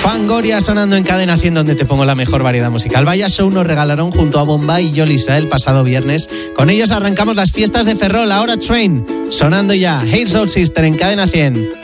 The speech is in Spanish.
Fangoria sonando en Cadena 100, donde te pongo la mejor variedad musical. Vaya show nos regalaron junto a Bombay y Yolisa el pasado viernes. Con ellos arrancamos las fiestas de Ferrol. Ahora Train, sonando ya. Hey Soul Sister en Cadena 100.